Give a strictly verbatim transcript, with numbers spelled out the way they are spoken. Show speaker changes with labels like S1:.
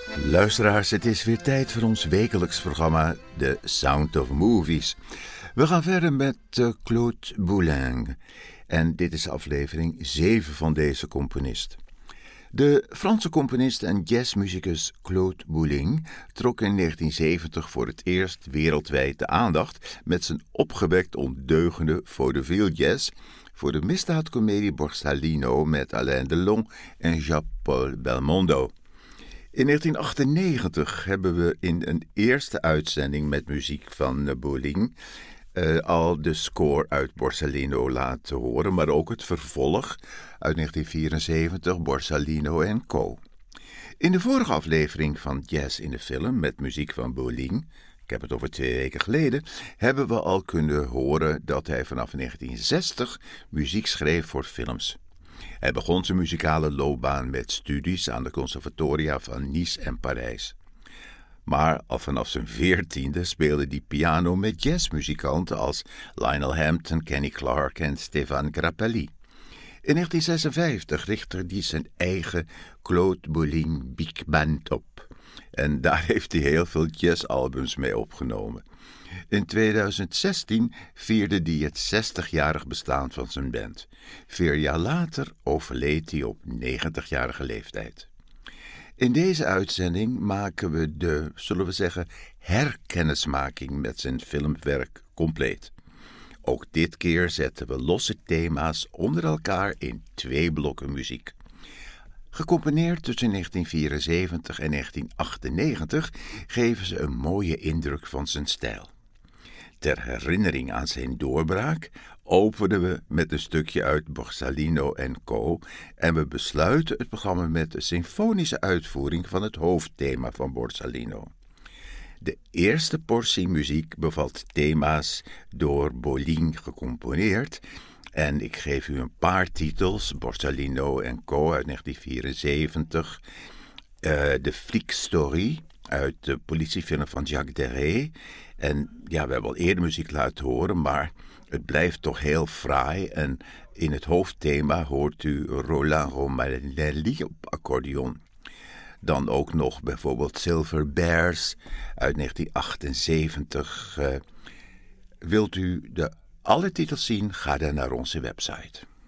S1: Luisteraars, het is weer tijd voor ons wekelijks programma The Sound of Movies. We gaan verder met uh, Claude Bouling. En dit is aflevering zeven van deze componist. De Franse componist en jazzmuzikus Claude Bouling trok in negentien zeventig voor het eerst wereldwijd de aandacht met zijn opgewekt ondeugende vaudeville jazz voor de misdaadcomedie Borsalino met Alain Delon en Jean-Paul Belmondo. In negentien achtennegentig hebben we in een eerste uitzending met muziek van Bouling uh, al de score uit Borsalino laten horen, maar ook het vervolg uit negentien vierenzeventig, Borsalino en Co. In de vorige aflevering van Jazz in de Film met muziek van Bouling, ik heb het over twee weken geleden, hebben we al kunnen horen dat hij vanaf negentien zestig muziek schreef voor films. Hij begon zijn muzikale loopbaan met studies aan de conservatoria van Nice en Parijs. Maar al vanaf zijn veertiende speelde hij piano met jazzmuzikanten als Lionel Hampton, Kenny Clarke en Stéphane Grappelli. In negentien zesenvijftig richtte hij zijn eigen Claude Bouling Big Band op. En daar heeft hij heel veel jazzalbums mee opgenomen. In tweeduizend zestien vierde hij het zestigjarig bestaan van zijn band. Vier jaar later overleed hij op negentigjarige leeftijd. In deze uitzending maken we de, zullen we zeggen, herkennismaking met zijn filmwerk compleet. Ook dit keer zetten we losse thema's onder elkaar in twee blokken muziek. Gecomponeerd tussen negentien vierenzeventig en negentien achtennegentig geven ze een mooie indruk van zijn stijl. Ter herinnering aan zijn doorbraak openen we met een stukje uit Borsalino en Co. En we besluiten het programma met de symfonische uitvoering van het hoofdthema van Borsalino. De eerste portie muziek bevat thema's door Bouling gecomponeerd. En ik geef u een paar titels, Borsalino en Co. uit negentien vierenzeventig, uh, de Flic Story uit de politiefilm van Jacques Deray. En ja, we hebben al eerder muziek laten horen, maar het blijft toch heel fraai. En in het hoofdthema hoort u Roland Romanelli op accordeon. Dan ook nog bijvoorbeeld Silver Bears uit negentien achtenzeventig. Uh, wilt u de alle titels zien, ga dan naar onze website.